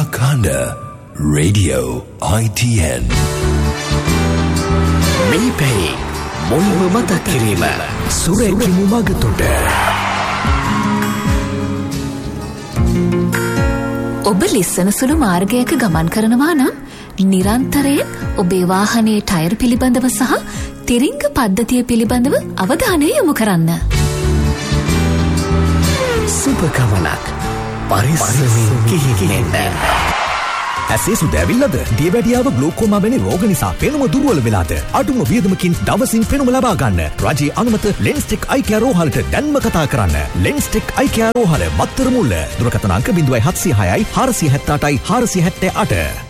Lakanda Radio ITN මෙහිපෙහි මුල්ම මතක් කිරීම සුරේකිමු මගතොට ඔබ ලිස්සන සුළු මාර්ගයක ගමන් කරනවා නම් නිරන්තරයෙන් ඔබේ වාහනයේ ටයර් පිළිබඳව සහ තිරිංග පද්ධතිය පිළිබඳව අවධානය යොමු කරන්න. සුබ ගමනක් පරිස්සමින් කිහිගෙන්න. ඇසේ සුද ඇවිල්ලද? දියවැඩියාව ග්ලූකෝමා වැනි රෝග නිසා පෙනුම දුර්වල වෙලාද? අඩුම වියදමකින් දවසින් පෙනුම ලබා ගන්න. රජයේ අනුමත ලෙන්ස්ටෙක් අයි කෙයාර් රෝහලට දැන්ම කතා කරන්න. ලෙන්ස්ටෙක් අයි කෙයාර් රෝහල මත්තර මුල්ල. දුරකථන අංක 0706 478 478.